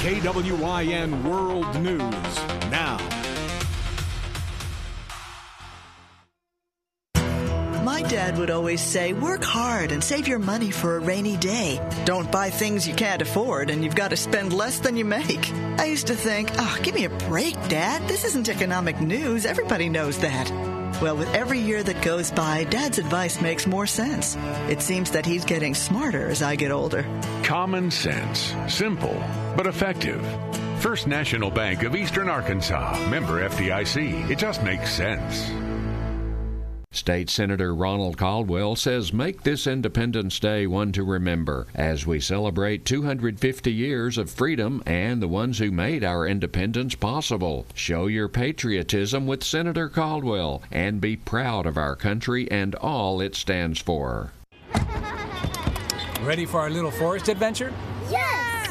KWIN World News now. My dad would always say, work hard and save your money for a rainy day. Don't buy things you can't afford and you've got to spend less than you make. I used to think, give me a break, Dad. This isn't economic news. Everybody knows that. Well, with every year that goes by, Dad's advice makes more sense. It seems that he's getting smarter as I get older. Common sense. Simple, but effective. First National Bank of Eastern Arkansas. Member FDIC. It just makes sense. State Senator Ronald Caldwell says make this Independence Day one to remember as we celebrate 250 years of freedom and the ones who made our independence possible. Show your patriotism with Senator Caldwell and be proud of our country and all it stands for. Ready for our little forest adventure? Yes!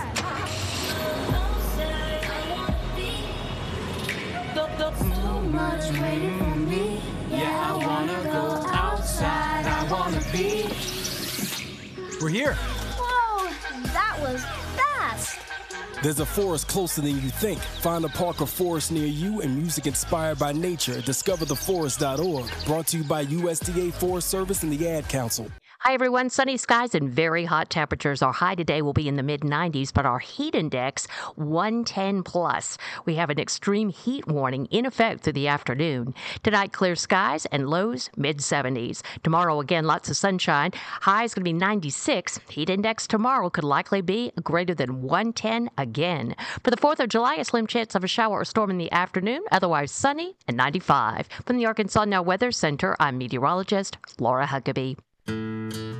So much waiting for me. Yeah, I wanna go outside. I wanna be. We're here. Whoa, that was fast. There's a forest closer than you think. Find a park or forest near you and music inspired by nature. DiscoverTheForest.org. Brought to you by USDA Forest Service and the Ad Council. Hi, everyone. Sunny skies and very hot temperatures. Our high today will be in the mid-90s, but our heat index, 110 plus. We have an extreme heat warning in effect through the afternoon. Tonight, clear skies and lows mid-70s. Tomorrow, again, lots of sunshine. High is going to be 96. Heat index tomorrow could likely be greater than 110 again. For the 4th of July, a slim chance of a shower or storm in the afternoon, otherwise sunny and 95. From the Arkansas Now Weather Center, I'm meteorologist Laura Huckabee.